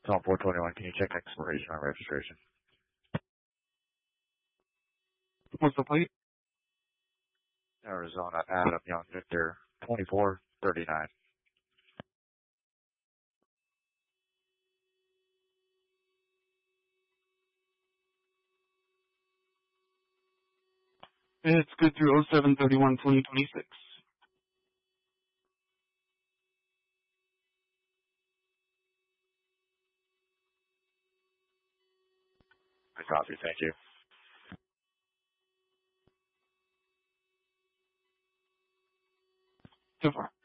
It's on 421. Can you check expiration on registration? What's the plate? Arizona Adam Young Victor 2439. It's good through 07/31/2026. I copy. Thank you. So far.